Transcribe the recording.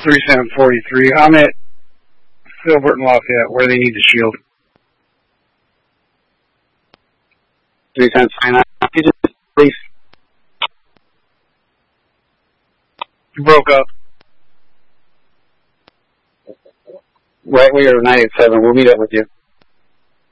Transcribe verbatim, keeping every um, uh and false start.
three seven four three. I'm at Filbert and Lafayette, where they need the shield. three seven four nine. Please. You broke up. Right, we are nine eight seven. We'll meet up with you.